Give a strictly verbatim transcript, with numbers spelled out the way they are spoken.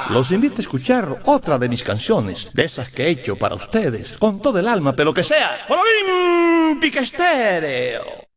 Los invito a escuchar otra de mis canciones, de esas que he hecho para ustedes, con todo el alma, pero que sea Olímpica Estéreo.